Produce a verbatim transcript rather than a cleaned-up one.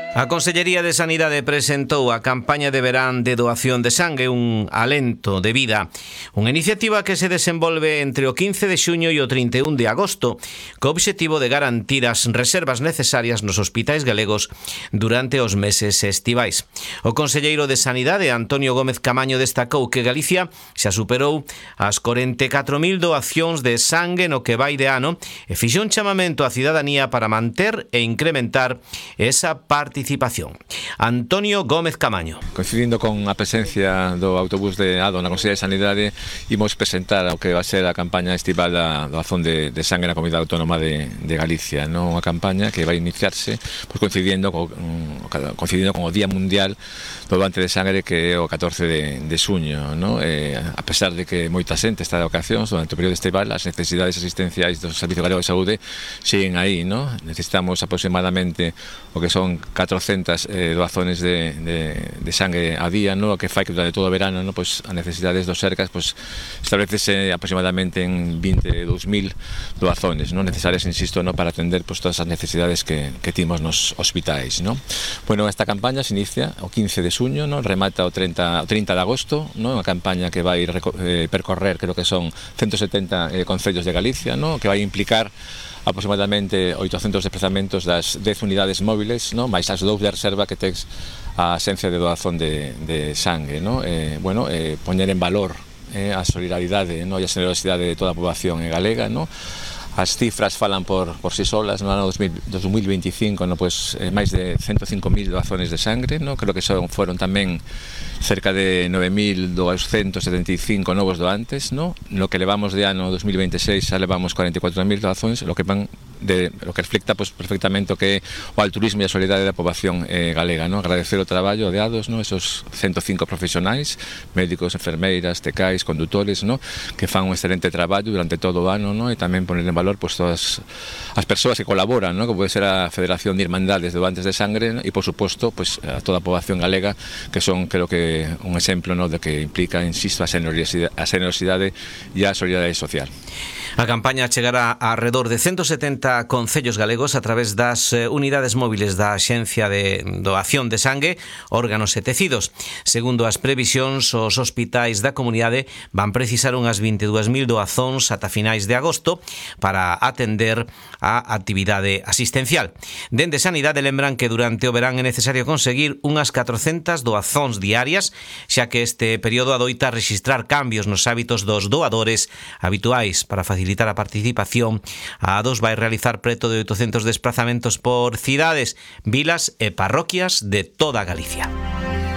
A Consellería de Sanidade presentou a campaña de verán de doación de sangue, un alento de vida, unha iniciativa que se desenvolve entre o quince de xuño e o trinta e un de agosto, co obxectivo de garantir as reservas necesarias nos hospitais galegos durante os meses estivais. O conselleiro de Sanidade, Antonio Gómez Camaño, destacou que Galicia xa superou as corenta e catro mil doacións de sangue no que vai de ano e fixou un chamamento á cidadanía para manter e incrementar esa participación. Antonio Gómez Camaño. Coincidindo con a presencia do autobús de Ado na Consellería de Sanidade, imos presentar o que va a ser a campaña estival da doazón de, de sangue na Comunidade Autónoma de, de Galicia, non? Unha campaña que vai iniciarse pues, coincidindo, co, coincidindo con o Día Mundial do Doante de Sangre, que é o catorce de, de xuño, non? Eh, a pesar de que moita xente está de ocasións durante o período estival, as necesidades asistenciais do Servicio Galego de Saúde siguen aí, non? Necesitamos aproximadamente o que son catrocentas eh, doazones de, de, de sangue a día, no? O que fai que durante todo o verano, no? Pues, as necesidades dos Sercas pues, establecese aproximadamente en vinte e dous mil doazones, no? Necesarias, insisto, no? Para atender pues, todas as necesidades que, que timos nos hospitais, no? Bueno, esta campaña se inicia o quince de xuño, no? Remata o trinta, o trinta de agosto, no? Unha campaña que vai eh, percorrer, creo que son ciento setenta eh, concellos de Galicia, no? Que vai implicar aproximadamente oitocentos desplazamentos das dez unidades móviles, no? Mais as dous de reserva que tex a Axencia de Doazón de, de Sangue, no? Eh, bueno, eh, poñer en valor eh, a solidaridade, no? E a generosidade de toda a poboación galega, no? As cifras falan por, por si solas. No ano dos mil veinticinco, no, pues, eh, máis de ciento cinco mil doazones de sangre, no? Creo que son, foron tamén cerca de nove mil doscientos setenta e cinco novos doantes, no? No que levamos de ano dos mil veintiséis xa levamos cuarenta e catro mil doazones, lo que van de lo que reflecta pues, perfectamente o que é o altruismo e a solidaridade da poboación eh, galega, no? Agradecer o traballo de Ados, no? Esos ciento cinco profesionais, médicos, enfermeiras, tecais, condutores, no? Que fan un excelente traballo durante todo o ano, no? E tamén poner en valor pues, todas as persoas que colaboran, no? Que pode ser a Federación de Irmandades de Doantes de Sangre, no? E por suposto pues, a toda a poboación galega, que son creo que un exemplo, no? De que implica, insisto, a generosidade, a generosidade e a solidaridade social. A campaña chegará a alrededor de ciento setenta concellos galegos a través das unidades móviles da Axencia de Doación de Sangue, órganos e tecidos. Segundo as previsións, os hospitais da comunidade van precisar unhas vinte e dúas mil doazóns ata finais de agosto para atender a actividade asistencial. Dende Sanidade lembran que durante o verán é necesario conseguir unhas catrocentas doazóns diarias, xa que este período adoita registrar cambios nos hábitos dos doadores habituais. Para facilitar a participación, a Ados vai realizar preto de oitocentos desplazamentos por cidades, vilas e parroquias de toda Galicia.